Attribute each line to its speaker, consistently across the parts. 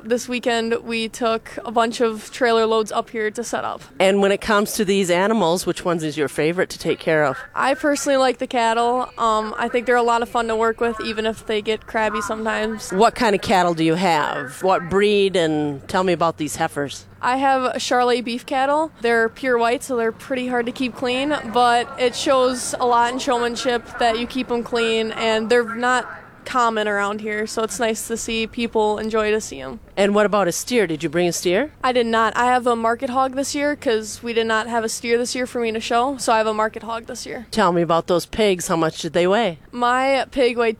Speaker 1: this weekend we took a bunch of trailer loads up here to set up.
Speaker 2: And when it comes to these animals, which ones is your favorite to take care of?
Speaker 1: I personally like the cattle. I think they're a lot of fun to work with, even if they get crabby sometimes.
Speaker 2: What kind of cattle do you have? What breed? And tell me about these heifers.
Speaker 1: I have Charolais beef cattle. They're pure white, so they're pretty hard to keep clean, but it shows a lot in showmanship that you keep them clean, and they're not common around here, so it's nice to see people enjoy to see them.
Speaker 2: And what about a steer? Did you bring a steer?
Speaker 1: I did not. I have a market hog this year because we did not have a steer this year for me to show, so I have a market hog this year.
Speaker 2: Tell me about those pigs. How much did they weigh?
Speaker 1: My pig weighed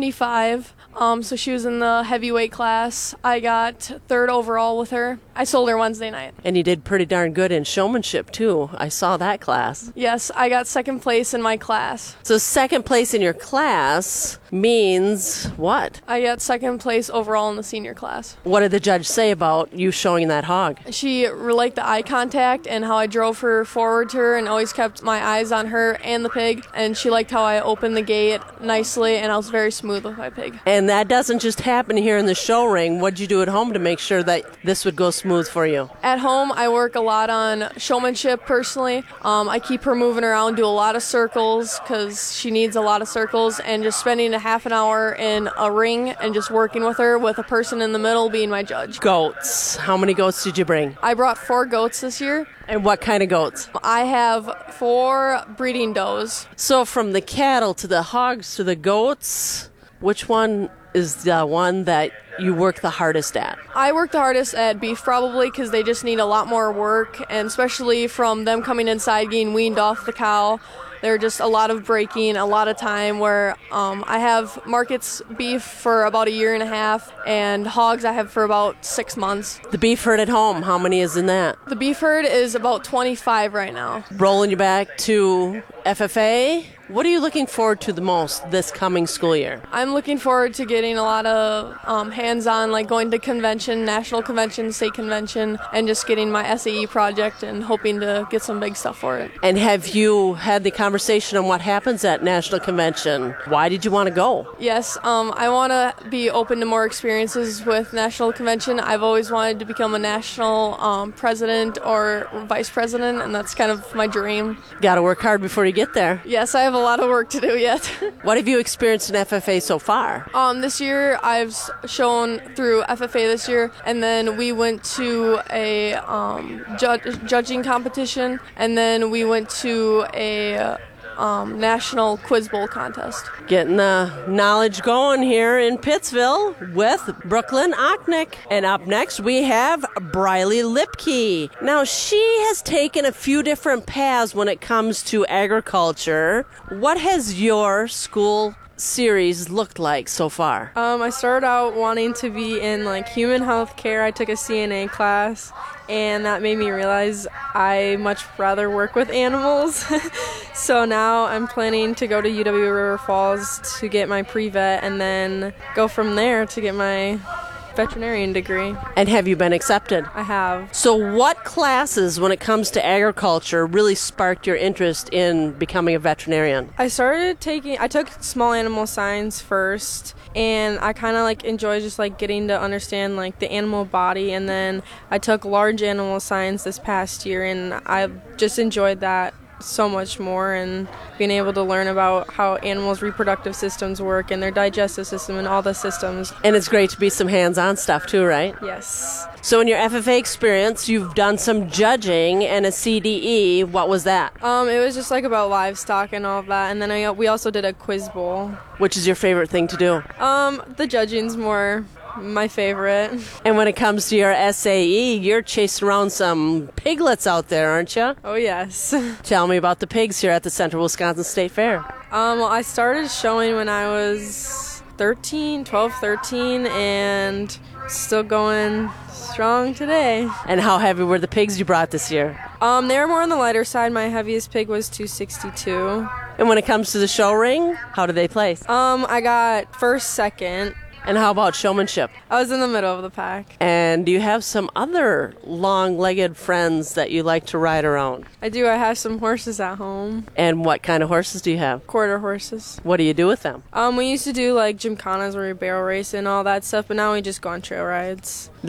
Speaker 1: 275. So she was in the heavyweight class. I got third overall with her. I sold her Wednesday night.
Speaker 2: And you did pretty darn good in showmanship, too. I saw that class.
Speaker 1: Yes, I got second place in my class.
Speaker 2: So second place in your class means what?
Speaker 1: I got second place overall in the senior class.
Speaker 2: What did the judge say about you showing that hog?
Speaker 1: She liked the eye contact and how I drove her forward to her and always kept my eyes on her and the pig. And she liked how I opened the gate nicely, and I was very smooth with my pig.
Speaker 2: And that doesn't just happen here in the show ring. What'd you do at home to make sure that this would go smooth for you?
Speaker 1: At home, I work a lot on showmanship personally. I keep her moving around, do a lot of circles because she needs a lot of circles, and just spending a half an hour in a ring and just working with her with a person in the middle being my judge.
Speaker 2: Goats. How many goats did you bring?
Speaker 1: I brought 4 goats this year.
Speaker 2: And what kind of goats?
Speaker 1: I have 4 breeding does.
Speaker 2: So from the cattle to the hogs to the goats, which one is the one that you work the hardest at?
Speaker 1: I work the hardest at beef probably because they just need a lot more work, and especially from them coming inside, getting weaned off the cow. They're just a lot of breaking, a lot of time where I have markets beef for about a year and a half, and hogs I have for about 6 months.
Speaker 2: The beef herd at home, how many is in that?
Speaker 1: The beef herd is about 25 right now.
Speaker 2: Rolling you back to FFA, what are you looking forward to the most this coming school year?
Speaker 1: I'm looking forward to getting a lot of hands-on, like going to convention, national convention, state convention, and just getting my SAE project and hoping to get some big stuff for it.
Speaker 2: And have you had the conversation on what happens at national convention? Why did you want to go?
Speaker 1: Yes, I want to be open to more experiences with national convention. I've always wanted to become a national president or vice president, and that's kind of my dream.
Speaker 2: Got to work hard before you get there.
Speaker 1: Yes, I have a lot of work to do yet.
Speaker 2: What have you experienced in FFA so far?
Speaker 1: This year I've shown through FFA this year, and then we went to a judging competition, and then we went to a national quiz bowl contest.
Speaker 2: Getting the knowledge going here in Pittsville with Brooklyn Ochnick. And up next we have Briley Lipke. Now she has taken a few different paths when it comes to agriculture. What has your school series looked like so far?
Speaker 3: I started out wanting to be in human health care. I took a CNA class, and that made me realize I much rather work with animals. So now I'm planning to go to UW River Falls to get my pre-vet and then go from there to get my veterinarian degree.
Speaker 2: And have you been accepted?
Speaker 3: I have.
Speaker 2: So what classes, when it comes to agriculture, really sparked your interest in becoming a veterinarian?
Speaker 3: I took small animal science first, and I kind of enjoy just getting to understand the animal body, and then I took large animal science this past year, and I just enjoyed that so much more, and being able to learn about how animals' reproductive systems work and their digestive system and all the systems.
Speaker 2: And it's great to be some hands-on stuff too, right?
Speaker 3: Yes.
Speaker 2: So in your FFA experience, you've done some judging and a CDE. What was that?
Speaker 3: It was just about livestock and all of that, and then we also did a quiz bowl.
Speaker 2: Which is your favorite thing to do?
Speaker 3: The judging's more my favorite.
Speaker 2: And when it comes to your SAE, you're chasing around some piglets out there, aren't you?
Speaker 3: Oh, yes.
Speaker 2: Tell me about the pigs here at the Central Wisconsin State Fair.
Speaker 3: Well, I started showing when I was 12, 13, and still going strong today.
Speaker 2: And how heavy were the pigs you brought this year?
Speaker 3: They were more on the lighter side. My heaviest pig was 262.
Speaker 2: And when it comes to the show ring, how did they place?
Speaker 3: I got first, second.
Speaker 2: And how about showmanship?
Speaker 3: I was in the middle of the pack.
Speaker 2: And do you have some other long-legged friends that you like to ride around?
Speaker 3: I do. I have some horses at home.
Speaker 2: And what kind of horses do you have?
Speaker 3: Quarter horses.
Speaker 2: What do you do with them?
Speaker 3: We used to do gymkhanas where we barrel race and all that stuff, but now we just go on trail rides.